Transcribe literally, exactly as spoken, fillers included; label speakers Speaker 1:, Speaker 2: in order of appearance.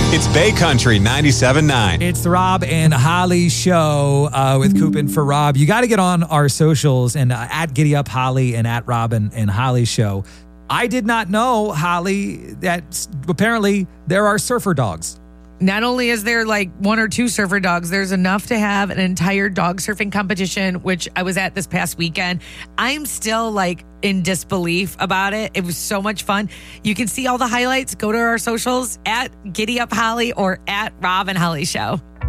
Speaker 1: It's Bay Country ninety-seven point nine.
Speaker 2: It's the Rob and Holly show uh, with Coop and for Rob. You got to get on our socials and uh, at Giddy Up Holly and at Rob and, and Holly show. I did not know, Holly, that apparently there are surfer dogs.
Speaker 3: Not only is there like one or two surfer dogs, there's enough to have an entire dog surfing competition, which I was at this past weekend. I'm still like in disbelief about it. It was so much fun. You can see all the highlights. Go to our socials at Giddy Up Holly or at Rob and Holly Show.